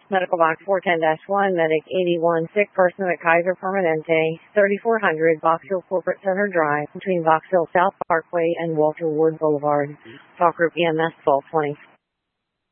Medical Box 410-1, Medic 81, sick person at Kaiser Permanente, 3400 Box Hill Corporate Center Drive, between Box Hill South Parkway and Walter Ward Boulevard. Talk Group EMS 1220.